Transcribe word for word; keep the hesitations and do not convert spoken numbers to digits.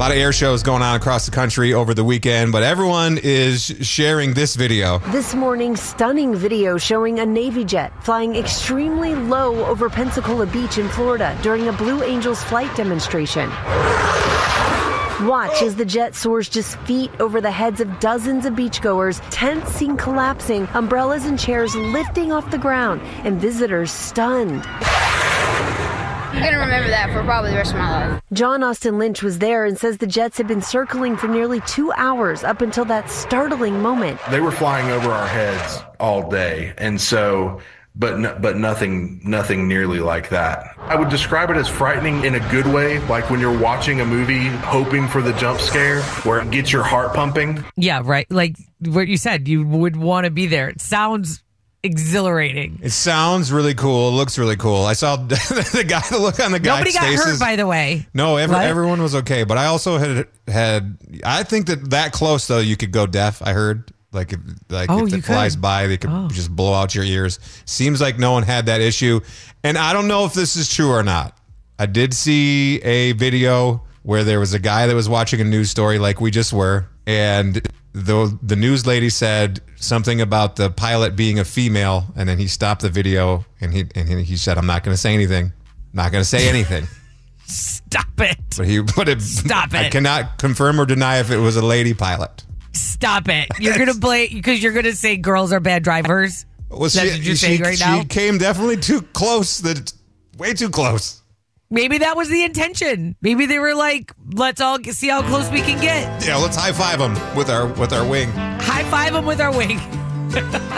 lot of air shows going on across the country over the weekend, but everyone is sharing this video. This morning, stunning video showing a Navy jet flying extremely low over Pensacola Beach in Florida during a Blue Angels flight demonstration. Watch as the jet soars just feet over the heads of dozens of beachgoers, tents seen collapsing, umbrellas and chairs lifting off the ground, and visitors stunned. I'm going to remember that for probably the rest of my life. John Austin Lynch was there and says the jets had been circling for nearly two hours up until that startling moment. They were flying over our heads all day, and so, but no, but nothing, nothing nearly like that. I would describe it as frightening in a good way, like when you're watching a movie hoping for the jump scare where it gets your heart pumping. Yeah, right. Like what you said, you would want to be there. It sounds exhilarating. It sounds really cool. It looks really cool. I saw the guy, the look on the guy's Nobody got faces. hurt, by the way. No, every, What? everyone was okay. But I also had had. I think that that close though, you could go deaf. I heard like if, like Oh, if you it flies could? by, they could Oh. just blow out your ears. Seems like no one had that issue, and I don't know if this is true or not. I did see a video where there was a guy that was watching a news story like we just were, and the the news lady said something about the pilot being a female, and then he stopped the video and he and he he said, "I'm not going to say anything. Not going to say anything." Stop it. But he but it, Stop I it. cannot confirm or deny if it was a lady pilot. Stop it. You're going to play because you're going to say girls are bad drivers. Well, That's what you're saying right she now? came definitely too close. That way too close. Maybe that was the intention. Maybe they were like, let's all get, see how close we can get. Yeah, let's high five them with our with our wing. High five them with our wing.